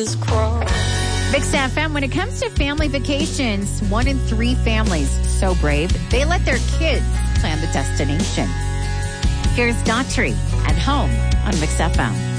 is crossed. Mix FM, when it comes to family vacations, 1 in 3 families, so brave, they let their kids plan the destination. Here's Daughtry at home on Mix FM.